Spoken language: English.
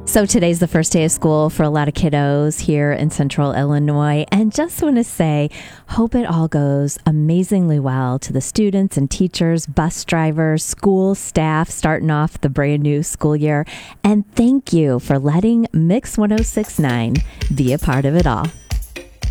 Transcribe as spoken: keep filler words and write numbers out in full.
So today's the first day of school for a lot of kiddos here in Central Illinois. And just want to say, hope it all goes amazingly well to the students and teachers, bus drivers, school staff starting off the brand new school year. And thank you for letting Mix one oh six point nine be a part of it all.